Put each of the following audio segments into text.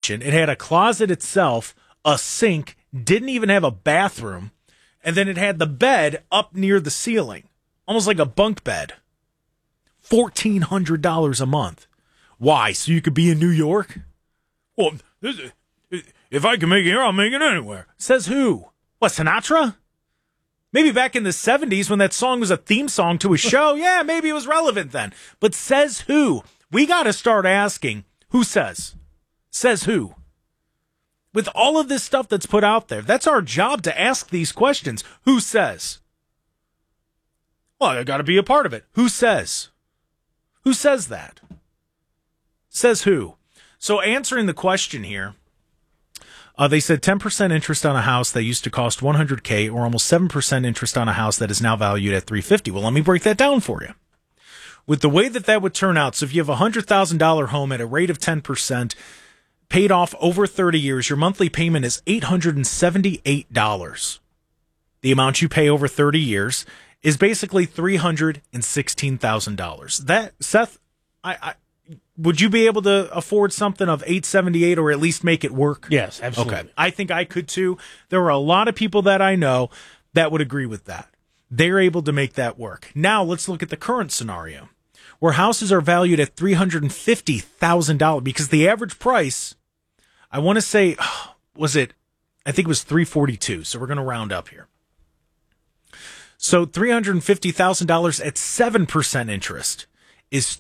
mansion. It had a closet itself, a sink, didn't even have a bathroom, and then it had the bed up near the ceiling, almost like a bunk bed. $1,400 a month. Why? So you could be in New York? Well, if I can make it here, I'll make it anywhere. Says who? What, Sinatra? Maybe back in the 70s when that song was a theme song to a show. Yeah, maybe it was relevant then. But says who? We got to start asking, who says? Says who? With all of this stuff that's put out there, that's our job to ask these questions. Who says? Well, I got to be a part of it. Who says? Who says that? Says who? So answering the question here, they said 10% interest on a house that used to cost $100K, or almost 7% interest on a house that is now valued at $350. Well, let me break that down for you. With the way that would turn out, so if you have a $100,000 home at a rate of 10%, paid off over 30 years, your monthly payment is $878. The amount you pay over 30 years is basically $316,000. That, Seth, would you be able to afford something of $878 or at least make it work? Yes, absolutely. Okay. I think I could too. There are a lot of people that I know that would agree with that. They're able to make that work. Now let's look at the current scenario where houses are valued at $350,000 because the average price, I want to say, I think it was $342. So we're going to round up here. So $350,000 at 7% interest is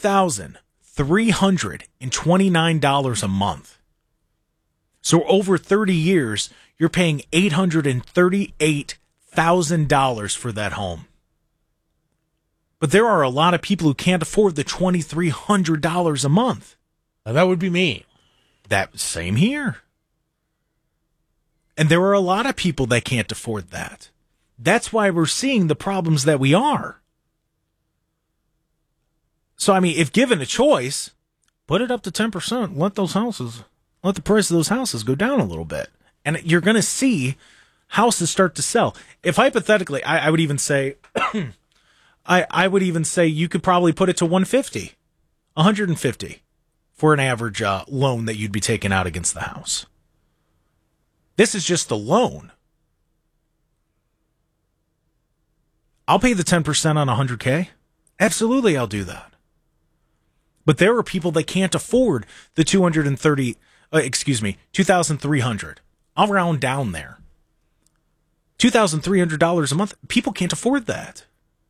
$2,329 a month. So over 30 years, you're paying $838,000 for that home. But there are a lot of people who can't afford the $2,300 a month. Now that would be me. That same here. And there are a lot of people that can't afford that. That's why we're seeing the problems that we are. So, I mean, if given a choice, put it up to 10%, let the price of those houses go down a little bit. And you're going to see houses start to sell. If hypothetically, I would even say, I would even say you could probably put it to 150, 150 for an average loan that you'd be taking out against the house. This is just the loan. I'll pay the 10% on 100K. Absolutely, I'll do that. But there are people that can't afford the $2,300. I'll round down there. $2,300 a month. People can't afford that.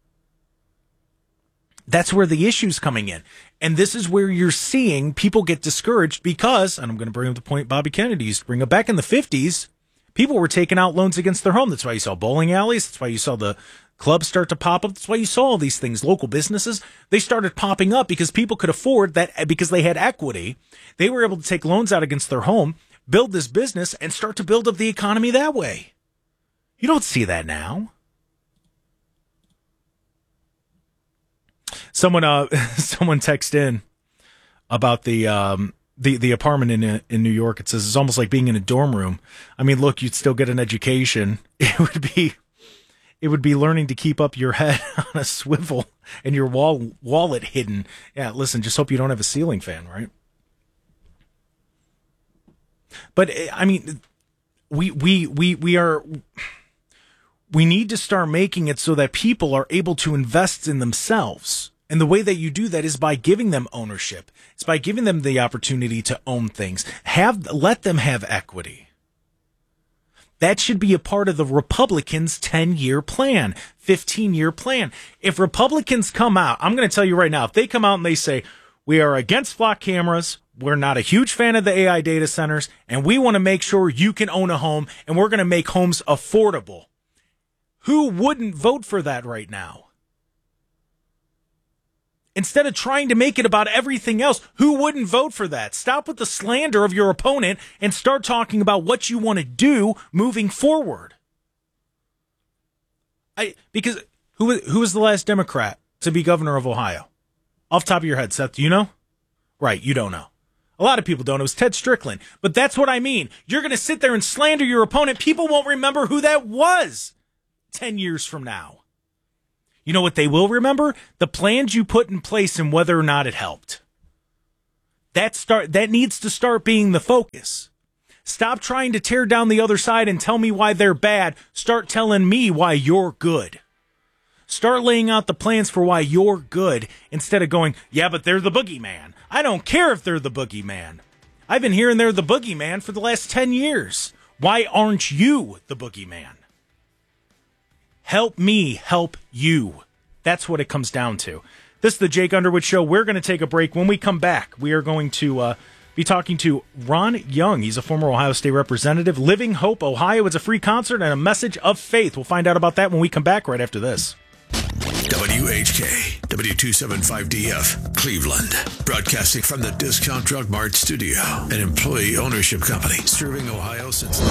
That's where the issue's coming in. And this is where you're seeing people get discouraged because, and I'm going to bring up the point Bobby Kennedy used to bring up, back in the 50s, people were taking out loans against their home. That's why you saw bowling alleys. That's why you saw the clubs start to pop up. That's why you saw all these things. Local businesses, they started popping up because people could afford that because they had equity. They were able to take loans out against their home, build this business, and start to build up the economy that way. You don't see that now. Someone texted in about the apartment in New York. It says it's almost like being in a dorm room. I mean, look, you'd still get an education. It would be learning to keep up your head on a swivel and your wallet hidden. Yeah, listen, just hope you don't have a ceiling fan, right? But I mean, we need to start making it so that people are able to invest in themselves. And the way that you do that is by giving them ownership. It's by giving them the opportunity to own things. Let them have equity. That should be a part of the Republicans' 10-year plan, 15-year plan. If Republicans come out, I'm going to tell you right now, if they come out and they say, we are against flock cameras, we're not a huge fan of the AI data centers, and we want to make sure you can own a home, and we're going to make homes affordable. Who wouldn't vote for that right now? Instead of trying to make it about everything else, who wouldn't vote for that? Stop with the slander of your opponent and start talking about what you want to do moving forward. Because who was the last Democrat to be governor of Ohio? Off the top of your head, Seth, do you know? Right, you don't know. A lot of people don't. It was Ted Strickland. But that's what I mean. You're going to sit there and slander your opponent. People won't remember who that was 10 years from now. You know what they will remember? The plans you put in place and whether or not it helped. That needs to start being the focus. Stop trying to tear down the other side and tell me why they're bad. Start telling me why you're good. Start laying out the plans for why you're good instead of going, yeah, but they're the boogeyman. I don't care if they're the boogeyman. I've been hearing they're the boogeyman for the last 10 years. Why aren't you the boogeyman? Help me help you. That's what it comes down to. This is the Jake Underwood Show. We're going to take a break. When we come back, we are going to be talking to Ron Young. He's a former Ohio State representative. Living Hope, Ohio. It's a free concert and a message of faith. We'll find out about that when we come back right after this. WHK, W275DF, Cleveland. Broadcasting from the Discount Drug Mart studio, an employee ownership company serving Ohio since...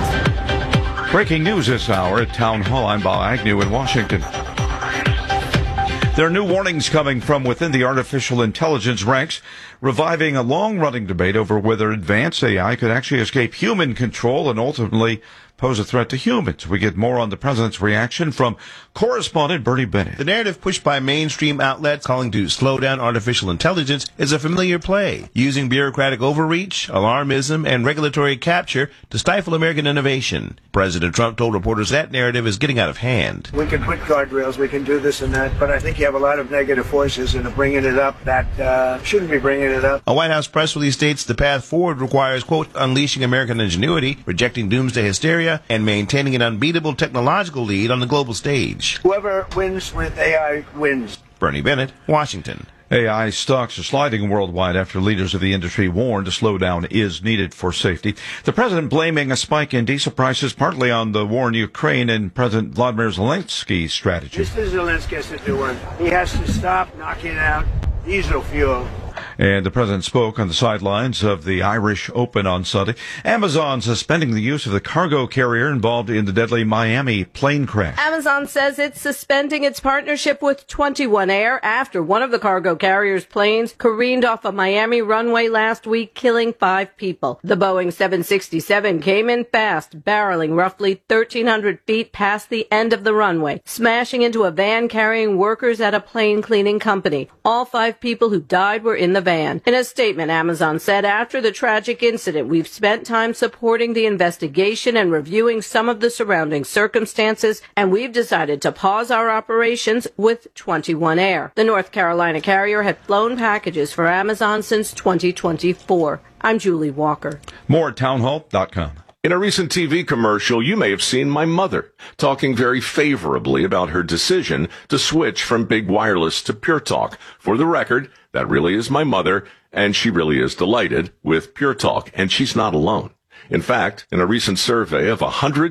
Breaking news this hour at Town Hall. I'm Bob Agnew in Washington. There are new warnings coming from within the artificial intelligence ranks, reviving a long-running debate over whether advanced AI could actually escape human control and ultimately pose a threat to humans. We get more on the president's reaction from correspondent Bernie Bennett. The narrative pushed by mainstream outlets calling to slow down artificial intelligence is a familiar play, using bureaucratic overreach, alarmism, and regulatory capture to stifle American innovation. President Trump told reporters that narrative is getting out of hand. We can put guardrails, we can do this and that, but I think you have a lot of negative forces that are bringing it up that shouldn't be bringing it up. A White House press release states the path forward requires, quote, unleashing American ingenuity, rejecting doomsday hysteria, and maintaining an unbeatable technological lead on the global stage. Whoever wins with AI wins. Bernie Bennett, Washington. AI stocks are sliding worldwide after leaders of the industry warned a slowdown is needed for safety. The president blaming a spike in diesel prices partly on the war in Ukraine and President Vladimir Zelensky's strategy. Mr. Zelensky has to do one. He has to stop knocking out diesel fuel. And the president spoke on the sidelines of the Irish Open on Sunday. Amazon suspending the use of the cargo carrier involved in the deadly Miami plane crash. Amazon says it's suspending its partnership with 21 Air after one of the cargo carrier's planes careened off a Miami runway last week, killing 5 people. The Boeing 767 came in fast, barreling roughly 1,300 feet past the end of the runway, smashing into a van carrying workers at a plane cleaning company. All 5 people who died were in the van. In a statement, Amazon said, after the tragic incident, we've spent time supporting the investigation and reviewing some of the surrounding circumstances, and we've decided to pause our operations with 21 Air. The North Carolina carrier had flown packages for Amazon since 2024. I'm Julie Walker. More at townhall.com. In a recent TV commercial, you may have seen my mother talking very favorably about her decision to switch from Big Wireless to Pure Talk. For the record, that really is my mother, and she really is delighted with Pure Talk, and she's not alone. In fact, in a recent survey of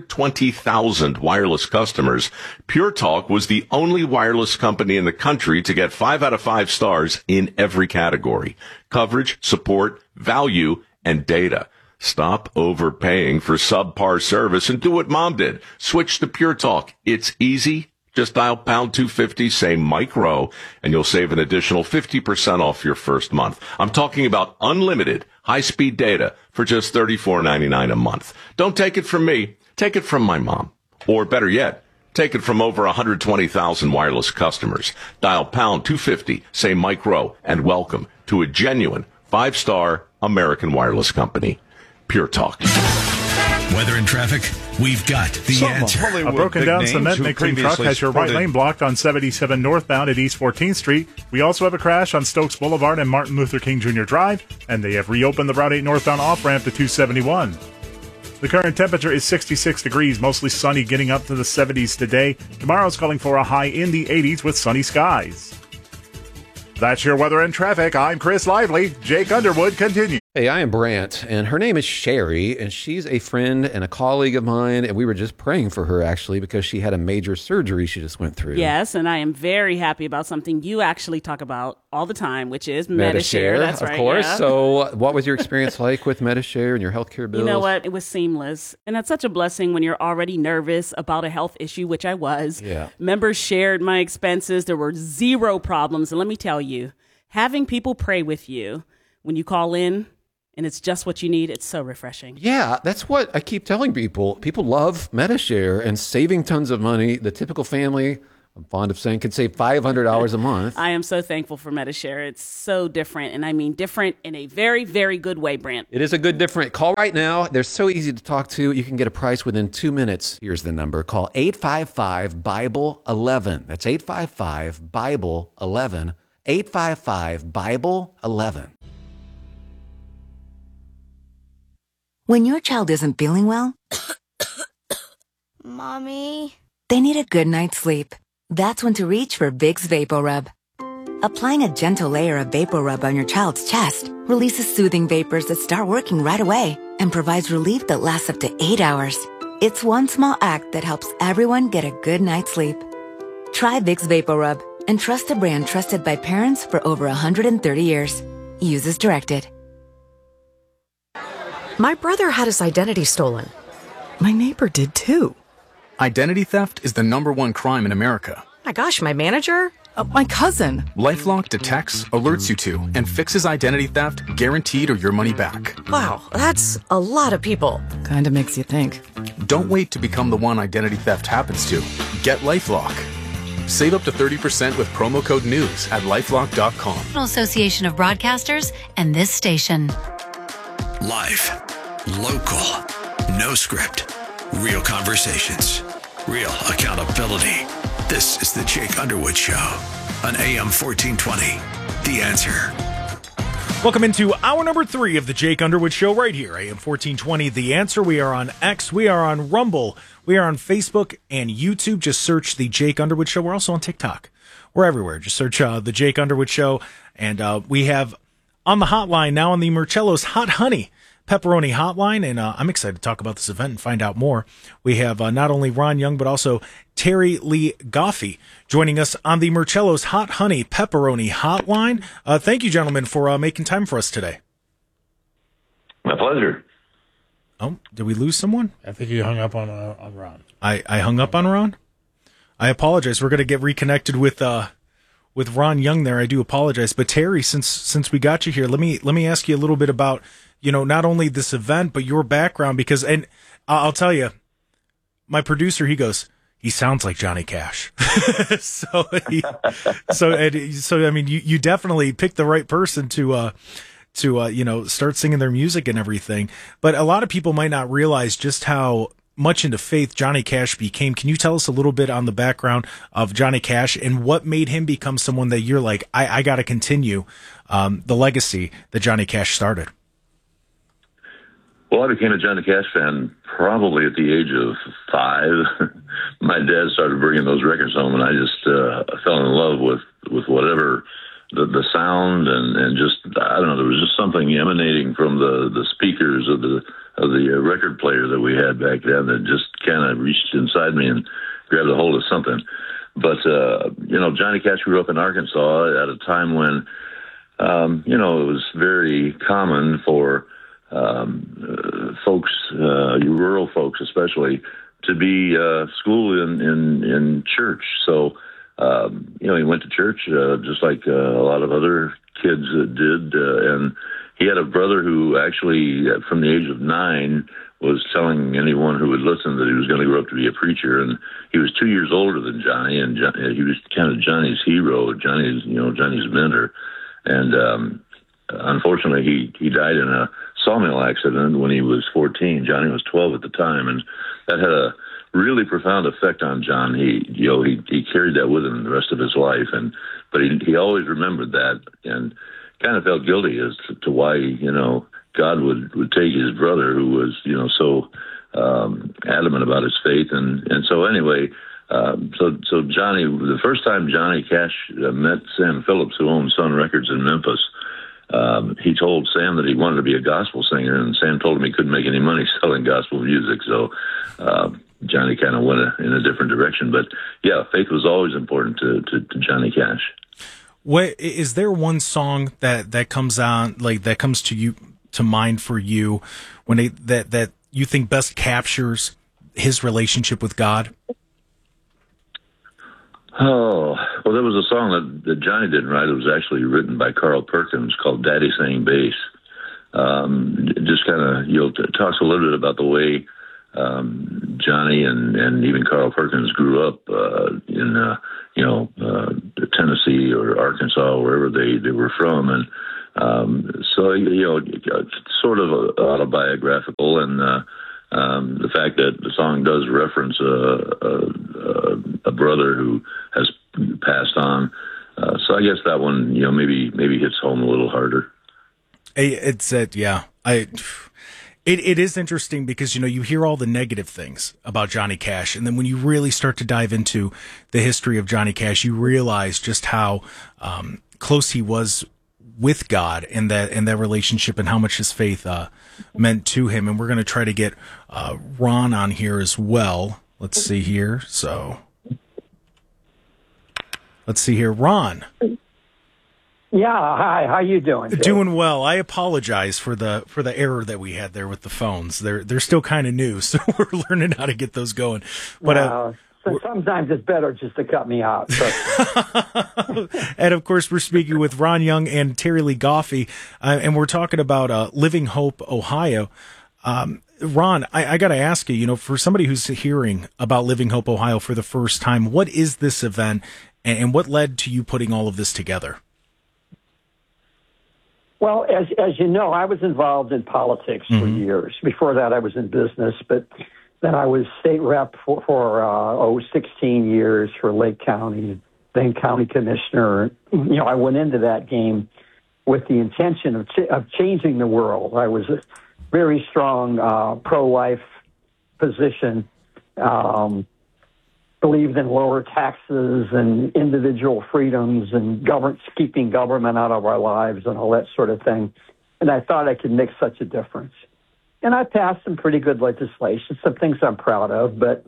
120,000 wireless customers, Pure Talk was the only wireless company in the country to get 5 out of 5 stars in every category: coverage, support, value, and data. Stop overpaying for subpar service and do what Mom did. Switch to Pure Talk. It's easy. Just dial pound 250, say Mike Rowe, and you'll save an additional 50% off your first month. I'm talking about unlimited high-speed data for just $34.99 a month. Don't take it from me. Take it from my mom. Or better yet, take it from over 120,000 wireless customers. Dial pound 250, say Mike Rowe, and welcome to a genuine 5-star American wireless company. Pure Talk. Weather and traffic, we've got the answer. A broken down cement mixing truck has your right lane blocked on 77 northbound at East 14th Street. We also have a crash on Stokes Boulevard and Martin Luther King Jr. Drive, and they have reopened the Route 8 northbound off-ramp to 271. The current temperature is 66 degrees, mostly sunny, getting up to the 70s today. Tomorrow's calling for a high in the 80s with sunny skies. That's your weather and traffic. I'm Chris Lively. Jake Underwood continues. Hey, I am Brant, and her name is Sherry, and she's a friend and a colleague of mine, and we were just praying for her, actually, because she had a major surgery she just went through. Yes, and I am very happy about something you actually talk about all the time, which is Medi-Share. That's right, of course. Yeah. So what was your experience like with Medi-Share and your healthcare bills? You know what? It was seamless, and that's such a blessing when you're already nervous about a health issue, which I was. Yeah. Members shared my expenses. There were 0 problems, and let me tell you, having people pray with you when you call in, and it's just what you need, it's so refreshing. Yeah, that's what I keep telling people. People love Medi-Share and saving tons of money. The typical family I'm fond of saying, could save $500 a month. I am so thankful for Medi-Share. It's so different, and I mean different in a very, very good way, Brent. It is a good different. Call right now. They're so easy to talk to. You can get a price within 2 minutes. Here's the number. Call 855-BIBLE-11. That's 855-BIBLE-11. 855-BIBLE-11. When your child isn't feeling well, Mommy, they need a good night's sleep. That's when to reach for Vicks VapoRub. Applying a gentle layer of VapoRub on your child's chest releases soothing vapors that start working right away and provides relief that lasts up to 8 hours. It's one small act that helps everyone get a good night's sleep. Try Vicks VapoRub and trust a brand trusted by parents for over 130 years. Use as directed. My brother had his identity stolen. My neighbor did too. Identity theft is the #1 crime in America. My gosh, my manager? My cousin. LifeLock detects, alerts you to, and fixes identity theft guaranteed or your money back. Wow, that's a lot of people. Kinda makes you think. Don't wait to become the one identity theft happens to. Get LifeLock. Save up to 30% with promo code NEWS at LifeLock.com. Association of Broadcasters and this station. Live, local, no script, real conversations, real accountability. This is the Jake Underwood Show on AM 1420. The Answer. Welcome into hour number 3 of the Jake Underwood Show right here, AM 1420. The Answer. We are on X. We are on Rumble. We are on Facebook and YouTube. Just search the Jake Underwood Show. We're also on TikTok. We're everywhere. Just search the Jake Underwood Show. And we have on the hotline now on the Murcello's Hot Honey Pepperoni Hotline, and I'm excited to talk about this event and find out more. We have not only Ron Young, but also Terry Lee Goffey joining us on the Murcello's Hot Honey Pepperoni Hotline. Thank you, gentlemen, for making time for us today. My pleasure. Oh, did we lose someone? I think you hung up on Ron. I hung up on Ron? I apologize. We're going to get reconnected with Ron Young there. I do apologize. But Terry, since we got you here, let me ask you a little bit about, not only this event, but your background, because, and I'll tell you, my producer, he goes, he sounds like Johnny Cash. So I mean, you definitely picked the right person to start singing their music and everything. But a lot of people might not realize just how much into faith Johnny Cash became. Can you tell us a little bit on the background of Johnny Cash and what made him become someone that you're like, I got to continue the legacy that Johnny Cash started? Well, I became a Johnny Cash fan probably at the age of 5. My dad started bringing those records home, and I just fell in love with whatever the sound and just, I don't know, there was just something emanating from the speakers of the record player that we had back then that just kind of reached inside me and grabbed a hold of something. But, Johnny Cash grew up in Arkansas at a time when, it was very common for folks, rural folks especially, to be schooled in church. So, he went to church just like a lot of other kids did. And he had a brother who actually, from the age of 9, was telling anyone who would listen that he was going to grow up to be a preacher. And he was 2 years older than Johnny, and he was kind of Johnny's hero, Johnny's mentor. And unfortunately, he died in a sawmill accident when he was 14. Johnny was 12 at the time, and that had a really profound effect on John. He carried that with him the rest of his life, but he always remembered that and kind of felt guilty as to why God would take his brother who was so adamant about his faith, and so anyway. So Johnny, the first time Johnny Cash met Sam Phillips, who owned Sun Records in Memphis, he told Sam that he wanted to be a gospel singer, and Sam told him he couldn't make any money selling gospel music. So Johnny kind of went in a different direction. But yeah, faith was always important to Johnny Cash. What is there one song that comes on, like that comes to mind for you when that you think best captures his relationship with God? Oh, well, there was a song that Johnny didn't write. It was actually written by Carl Perkins called Daddy Sang Bass. Just kind of, talks a little bit about the way Johnny and even Carl Perkins grew up in Tennessee or Arkansas, wherever they were from, and so sort of autobiographical, and the fact that the song does reference a brother who has passed on, so I guess that one maybe hits home a little harder. It is interesting because, you hear all the negative things about Johnny Cash. And then when you really start to dive into the history of Johnny Cash, you realize just how close he was with God and that relationship and how much his faith meant to him. And we're going to try to get Ron on here as well. Let's see here. Ron. Yeah, hi. How you doing, Dave? Doing well. I apologize for the error that we had there with the phones. They're still kind of new, so we're learning how to get those going. But so sometimes it's better just to cut me out. And of course, we're speaking with Ron Young and Terry Lee Goffey, and we're talking about Living Hope, Ohio. Ron, I got to ask you, for somebody who's hearing about Living Hope, Ohio for the first time, what is this event, and what led to you putting all of this together? Well, as you know, I was involved in politics for years. Before that, I was in business, but then I was state rep for 16 years for Lake County, then county commissioner. I went into that game with the intention of changing the world. I was a very strong pro-life position, believed in lower taxes and individual freedoms and keeping government out of our lives and all that sort of thing. And I thought I could make such a difference. And I passed some pretty good legislation, some things I'm proud of, but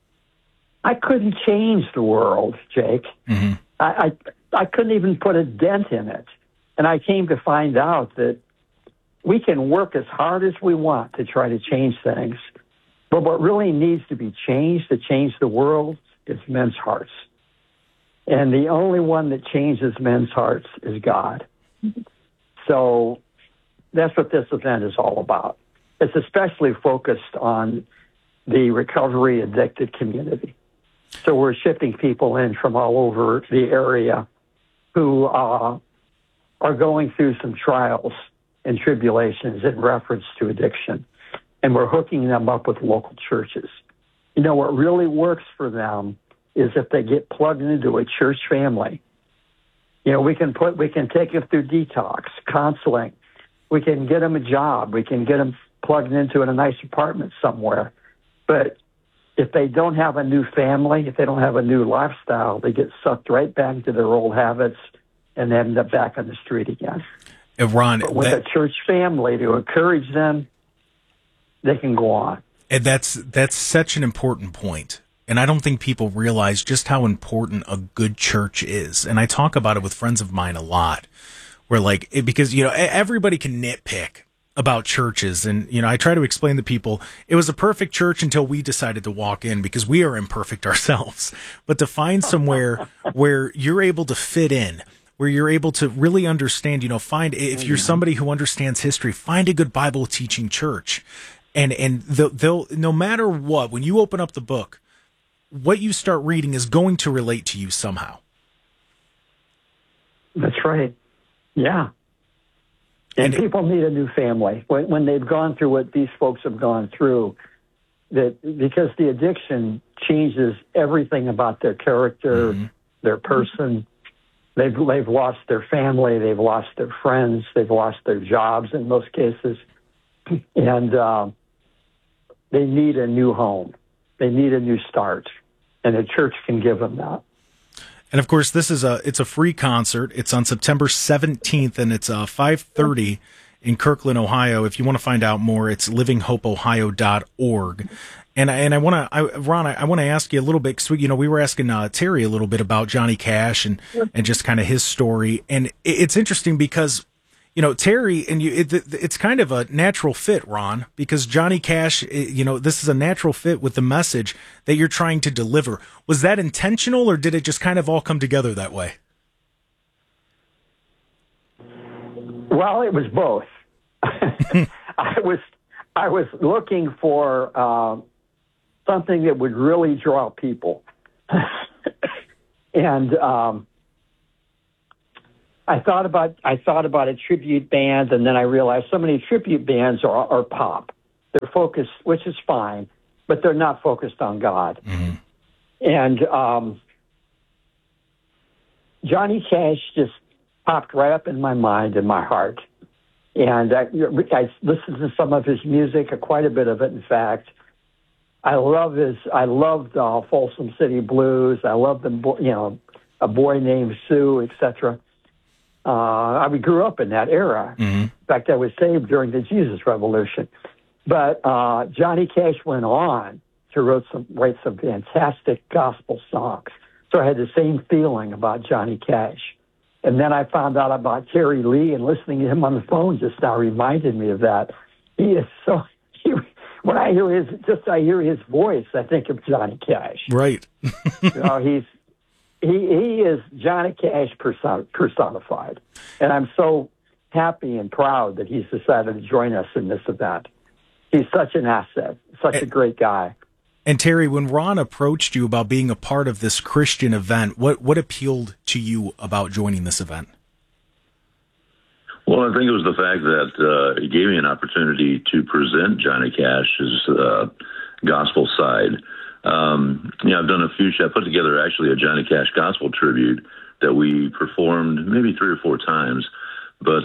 I couldn't change the world, Jake. Mm-hmm. I couldn't even put a dent in it. And I came to find out that we can work as hard as we want to try to change things. But what really needs to be changed to change the world is men's hearts. And the only one that changes men's hearts is God. So that's what this event is all about. It's especially focused on the recovery addicted community. So we're shipping people in from all over the area who are going through some trials and tribulations in reference to addiction. And we're hooking them up with local churches. What really works for them is if they get plugged into a church family. We can take them through detox, counseling. We can get them a job. We can get them plugged into a nice apartment somewhere. But if they don't have a new family, if they don't have a new lifestyle, they get sucked right back into their old habits and end up back on the street again. Ron, but with a church family to encourage them, they can go on. And that's such an important point. And I don't think people realize just how important a good church is. And I talk about it with friends of mine a lot. Where because everybody can nitpick about churches, and I try to explain to people it was a perfect church until we decided to walk in because we are imperfect ourselves. But to find somewhere where you're able to fit in, where you're able to really understand, find, if you're somebody who understands history, find a good Bible teaching church. And they'll no matter what, when you open up the book, what you start reading is going to relate to you somehow. That's right. Yeah. And people need a new family when they've gone through what these folks have gone through, because the addiction changes everything about their character, their person. They've lost their family. They've lost their friends. They've lost their jobs in most cases. And they need a new home. They need a new start. And a church can give them that. And of course, it's a free concert. It's on September 17th, and it's 5:30 in Kirkland, Ohio. If you want to find out more, it's livinghopeohio.org. And Ron, I want to ask you a little bit, because we were asking Terry a little bit about Johnny Cash and just kind of his story. And it's interesting because Terry and you, it's kind of a natural fit, Ron, because Johnny Cash, this is a natural fit with the message that you're trying to deliver. Was that intentional, or did it just kind of all come together that way? Well, it was both. I I was looking for something that would really draw people. And I thought about a tribute band, and then I realized so many tribute bands are pop. They're focused, which is fine, but they're not focused on God. Mm-hmm. And Johnny Cash just popped right up in my mind and my heart. And I listened to some of his music, quite a bit of it, in fact. I loved Folsom City Blues. I loved A Boy Named Sue, etc. I grew up in that era. Mm-hmm. In fact, I was saved during the Jesus Revolution. But Johnny Cash went on to write some fantastic gospel songs. So I had the same feeling about Johnny Cash. And then I found out about Terry Lee, and listening to him on the phone just now reminded me of that. He is so... When I hear his voice, I think of Johnny Cash. Right. He is Johnny Cash personified. And I'm so happy and proud that he's decided to join us in this event. He's such an asset, such a great guy. And Terry, when Ron approached you about being a part of this Christian event, what appealed to you about joining this event? Well, I think it was the fact that it gave me an opportunity to present Johnny Cash's gospel side. I've done a few shows. I put together actually a Johnny Cash gospel tribute that we performed maybe 3 or 4 times. But,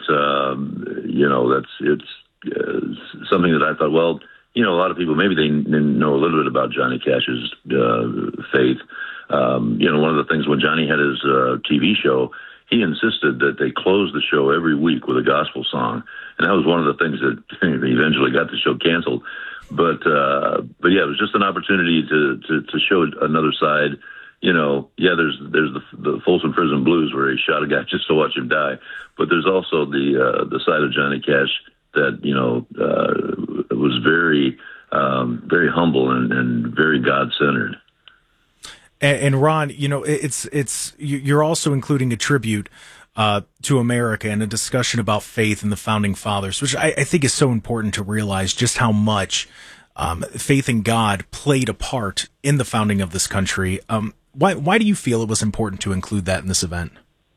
it's something that I thought, well, a lot of people, maybe they know a little bit about Johnny Cash's faith. One of the things when Johnny had his TV show, he insisted that they close the show every week with a gospel song. And that was one of the things that eventually got the show canceled. But yeah, it was just an opportunity to show another side. There's the Folsom Prison Blues where he shot a guy just to watch him die. But there's also the side of Johnny Cash that, was very, very humble and very God-centered. And Ron, you're also including a tribute to America and a discussion about faith and the founding fathers, which I think is so important to realize just how much faith in God played a part in the founding of this country. Why do you feel it was important to include that in this event?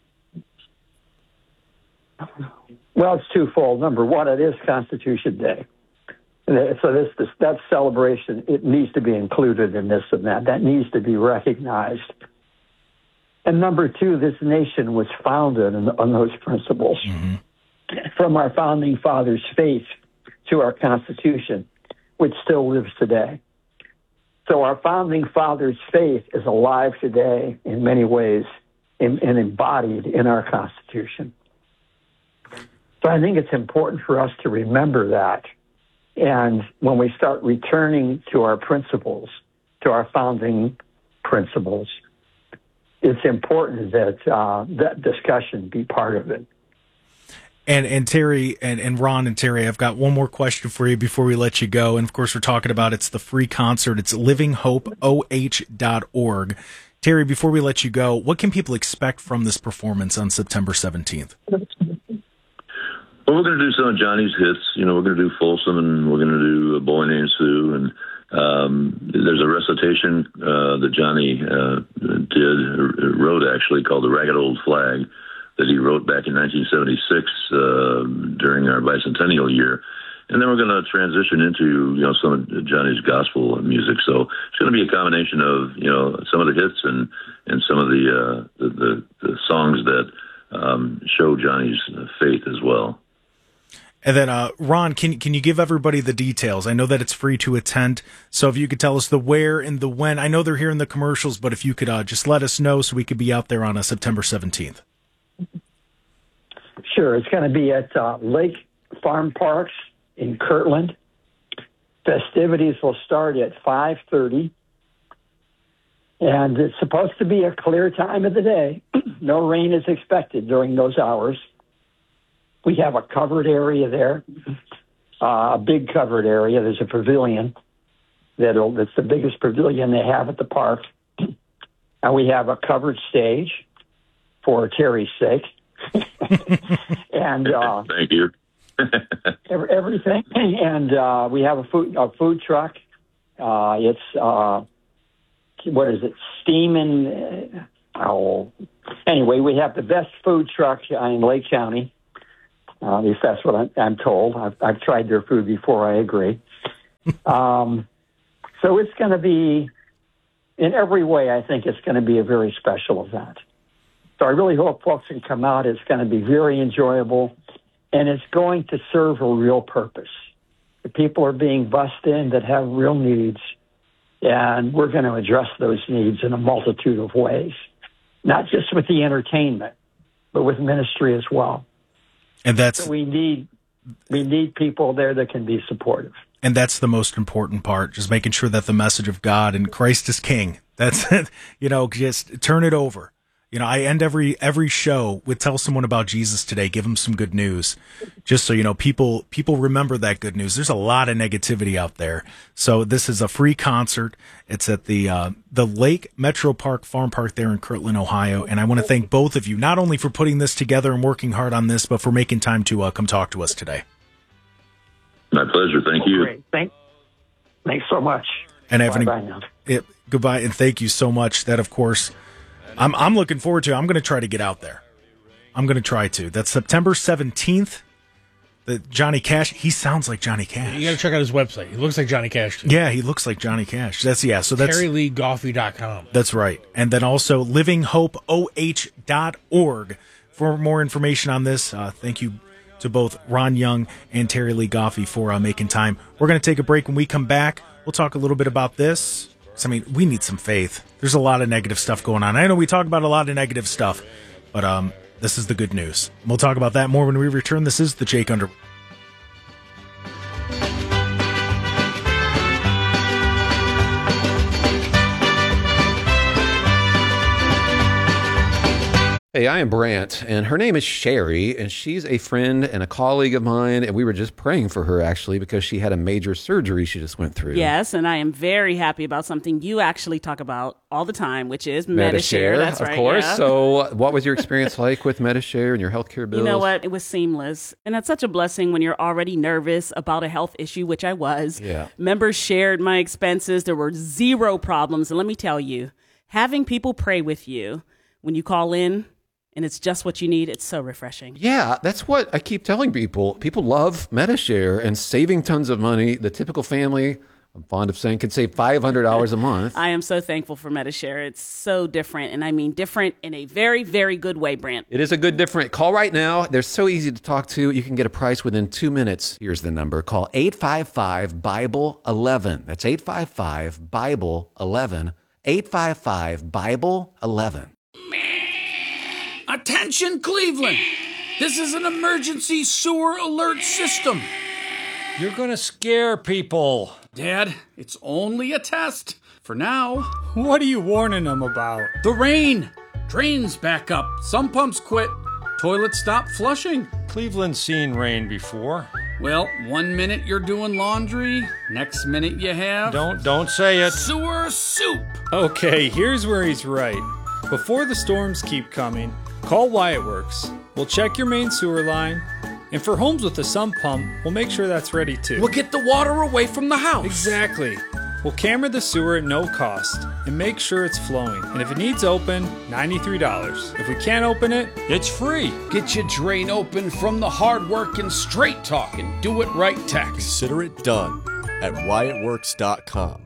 Well, it's twofold. Number one, it is Constitution Day. So that celebration, it needs to be included in this event. That needs to be recognized. And number two, this nation was founded on those principles. Mm-hmm. From our founding fathers' faith to our Constitution, which still lives today. So our founding fathers' faith is alive today in many ways and embodied in our Constitution. So I think it's important for us to remember that. And when we start returning to our principles, to our founding principles, it's important that that discussion be part of it. And Terry and Ron and Terry, I've got one more question for you before we let you go. And of course, we're talking about it's the free concert. It's livinghopeoh.org. Terry, before we let you go, what can people expect from this performance on September 17th? Well, we're going to do some of Johnny's hits. We're going to do Folsom, and we're going to do A Boy Named Sue. And there's a recitation that Johnny wrote, actually, called The Ragged Old Flag, that he wrote back in 1976 during our bicentennial year. And then we're going to transition into, some of Johnny's gospel music. So it's going to be a combination of, some of the hits and some of the songs that show Johnny's faith as well. And then, Ron, can you give everybody the details? I know that it's free to attend, so if you could tell us the where and the when. I know they're here in the commercials, but if you could just let us know so we could be out there on September 17th. Sure. It's going to be at Lake Farm Parks in Kirtland. Festivities will start at 5:30, and it's supposed to be a clear time of the day. No rain is expected during those hours. We have a covered area there, a big covered area. There's a pavilion that's the biggest pavilion they have at the park. And we have a covered stage for Terry's sake. And thank you. Everything, and we have a food truck. It's what is it? Steamin'. Anyway, we have the best food truck in Lake County. At least that's what I'm told. I've tried their food before. I agree. So it's going to be, in every way, I think it's going to be a very special event. So I really hope folks can come out. It's going to be very enjoyable, and it's going to serve a real purpose. The people are being bussed in that have real needs, and we're going to address those needs in a multitude of ways, not just with the entertainment, but with ministry as well. And that's so we need people there that can be supportive. And that's the most important part, just making sure that the message of God and Christ is King. That's, just turn it over. I end every show with tell someone about Jesus today, give them some good news, just so, people remember that good news. There's a lot of negativity out there. So this is a free concert. It's at the Lake Metro Park Farm Park there in Kirtland, Ohio. And I want to thank both of you, not only for putting this together and working hard on this, but for making time to come talk to us today. My pleasure. Thank you. Great. Thanks so much. And bye now. Goodbye, and thank you so much. That, of course, I'm looking forward to. I'm going to try to get out there. I'm going to try to. That's September 17th. The Johnny Cash. He sounds like Johnny Cash. You got to check out his website. He looks like Johnny Cash too. Yeah, he looks like Johnny Cash. So that's TerryLeeGoffey.com. That's right. And then also LivingHopeOH.org for more information on this. Thank you to both Ron Young and Terry Lee Goffey for making time. We're going to take a break. When we come back, we'll talk a little bit about this. We need some faith. There's a lot of negative stuff going on. I know we talk about a lot of negative stuff, but this is the good news. We'll talk about that more when we return. This is the Jake Underwood. Hey, I am Brant, and her name is Sherry, and she's a friend and a colleague of mine, and we were just praying for her, actually, because she had a major surgery she just went through. Yes, and I am very happy about something you actually talk about all the time, which is Medi-Share. That's right, of course. Yeah. So what was your experience like with Medi-Share and your healthcare bills? You know what? It was seamless, and that's such a blessing when you're already nervous about a health issue, which I was. Yeah. Members shared my expenses. There were zero problems, and let me tell you, having people pray with you when you call in, and it's just what you need. It's so refreshing. Yeah, that's what I keep telling people. People love Medi-Share and saving tons of money. The typical family, I'm fond of saying, can save $500 a month. I am so thankful for Medi-Share. It's so different, and I mean different in a very, very good way, Brant. It is a good different. Call right now. They're so easy to talk to. You can get a price within 2 minutes. Here's the number. Call 855-BIBLE-11. That's 855-BIBLE-11. 855-BIBLE-11. Attention, Cleveland! This is an emergency sewer alert system. You're gonna scare people. Dad, it's only a test. For now. What are you warning them about? The rain. Drains back up. Some pumps quit. Toilets stop flushing. Cleveland's seen rain before. Well, 1 minute you're doing laundry. Next minute you have... Don't say it. Sewer soup. Okay, here's where he's right. Before the storms keep coming, call Wyatt Works. We'll check your main sewer line, and for homes with a sump pump, we'll make sure that's ready too. We'll get the water away from the house. Exactly. We'll camera the sewer at no cost and make sure it's flowing. And if it needs open, $93. If we can't open it, it's free. Get your drain open from the hard work and straight talk and do it right tax. Consider it done at WyattWorks.com.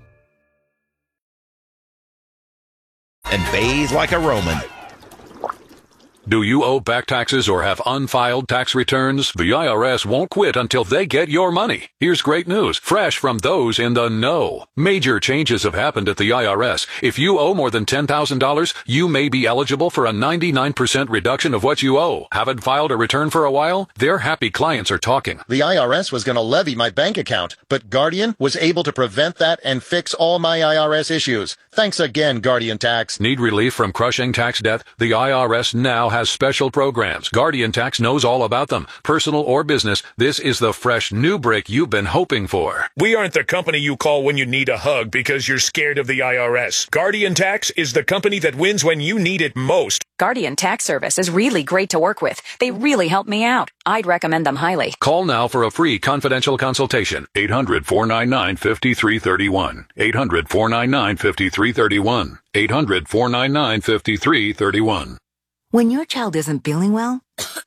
And bathe like a Roman. Do you owe back taxes or have unfiled tax returns? The IRS won't quit until they get your money. Here's great news, fresh from those in the know. Major changes have happened at the IRS. If you owe more than $10,000, you may be eligible for a 99% reduction of what you owe. Haven't filed a return for a while? Their happy clients are talking. The IRS was going to levy my bank account, but Guardian was able to prevent that and fix all my IRS issues. Thanks again, Guardian Tax. Need relief from crushing tax debt? The IRS now has special programs. Guardian Tax knows all about them. Personal or business, this is the fresh new break you've been hoping for. We aren't the company you call when you need a hug because you're scared of the IRS. Guardian Tax is the company that wins when you need it most. Guardian Tax Service is really great to work with. They really help me out. I'd recommend them highly. Call now for a free confidential consultation. 800-499-5331. 800-499-5331. 800-499-5331. When your child isn't feeling well,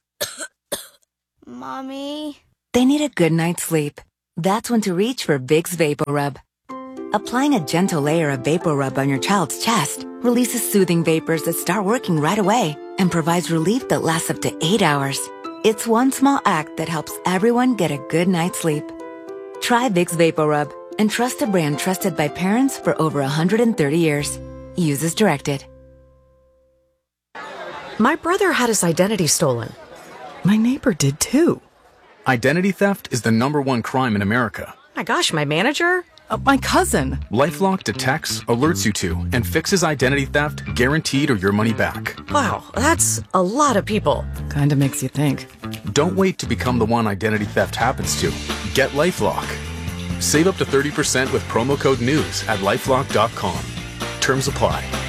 Mommy, they need a good night's sleep. That's when to reach for Vicks VapoRub. Applying a gentle layer of VapoRub on your child's chest releases soothing vapors that start working right away and provides relief that lasts up to 8 hours. It's one small act that helps everyone get a good night's sleep. Try Vicks VapoRub and trust a brand trusted by parents for over 130 years. Use as directed. My brother had his identity stolen. My neighbor did too. Identity theft is the #1 crime in America. My gosh, my manager? My cousin. LifeLock detects, alerts you to, and fixes identity theft guaranteed or your money back. Wow, that's a lot of people. Kinda makes you think. Don't wait to become the one identity theft happens to. Get LifeLock. Save up to 30% with promo code NEWS at LifeLock.com. Terms apply.